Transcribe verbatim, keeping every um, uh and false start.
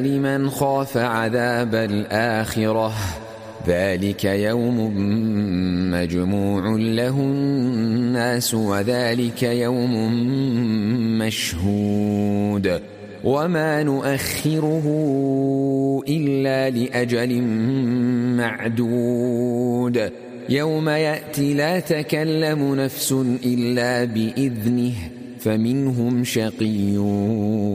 لمن خاف عذاب الآخرة ذلك يوم مجموع له الناس وذلك يوم مشهود وما نؤخره إلا لأجل معدود يوم يأتي لا تكلم نفس إلا بإذنه فمنهم شقي